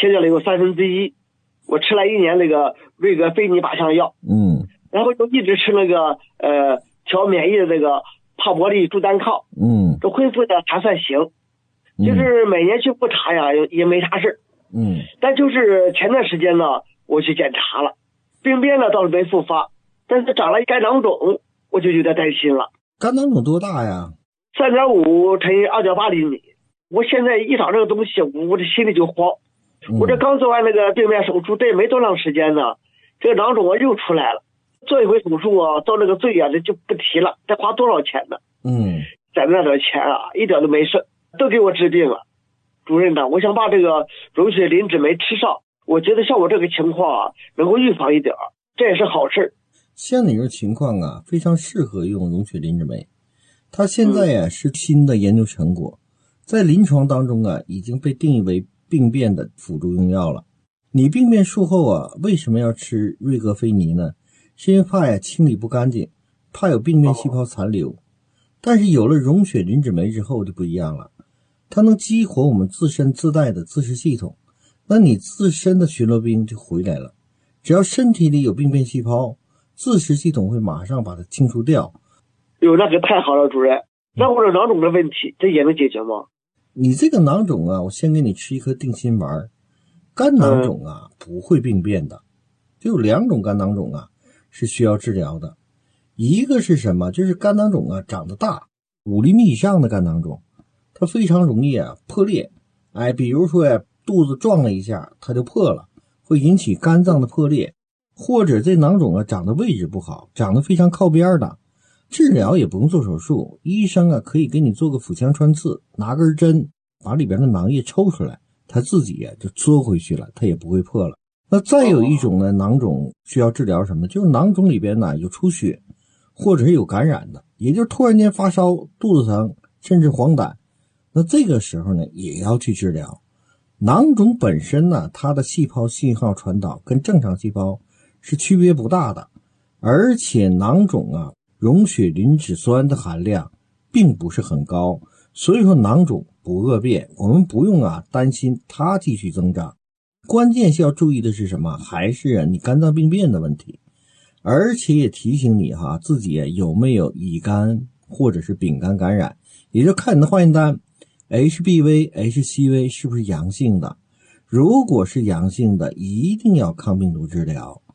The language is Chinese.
切掉了有1/3，我吃了1年那个瑞格菲尼靶向药，然后就一直吃那个调免疫的那个帕博利珠单抗，这恢复的还算行，就是每年去复查呀也没啥事，但就是前段时间呢，我去检查了，病变呢倒是没复发，但是长了肝囊肿，我就有点担心了。 肝囊肿多大呀 ？3.5乘以2.8厘米。我现在一长这个东西，我这心里就慌。我这刚做完那个病变手术，这也没多长时间呢，这个囊肿啊又出来了。做一回手术啊，到那个罪啊，这就不提了，得花多少钱呢？攒那点钱啊，一点都没剩，都给我治病了。主任呢，我想把这个溶血磷脂酶吃上，我觉得像我这个情况啊，能够预防一点，这也是好事。 像你这情况啊，非常适合用溶血磷脂酶。它现在呀是新的研究成果，在临床当中啊已经被定义为病变的辅助用药了。你病变术后啊，为什么要吃瑞格菲尼呢？是因为怕呀清理不干净，怕有病变细胞残留。但是有了溶血磷脂酶之后就不一样了，它能激活我们自身自带的自噬系统，那你自身的巡逻兵就回来了。只要身体里有病变细胞，自噬系统会马上把它清除掉。 那可太好了，主任。那我这囊肿的问题，这也能解决吗？ 你这个囊肿啊，我先给你吃一颗定心丸。肝囊肿啊不会病变的，就有2种肝囊肿啊是需要治疗的。一个是什么？就是肝囊肿啊长得大，5厘米以上的肝囊肿，它非常容易啊破裂。比如说呀，肚子撞了一下，它就破了，会引起肝脏的破裂。或者这囊肿啊长的位置不好，长得非常靠边的，治疗也不用做手术，医生啊可以给你做个腹腔穿刺，拿根针把里边的囊液抽出来，它自己就缩回去了，它也不会破了。那再有一种呢，囊肿需要治疗什么？就是囊肿里边呢有出血，或者是有感染的，也就是突然间发烧、肚子疼，甚至黄疸。那这个时候呢也要去治疗。囊肿本身呢，它的细胞信号传导跟正常细胞是区别不大的，而且囊肿啊溶血磷脂酸的含量并不是很高，所以说囊肿不恶变，我们不用担心它继续增长。关键是要注意的是什么？还是你肝脏病变的问题，而且也提醒你自己有没有乙肝或者是丙肝感染，也就看你的化验单 HBV、HCV 是不是阳性的。如果是阳性的，一定要抗病毒治疗。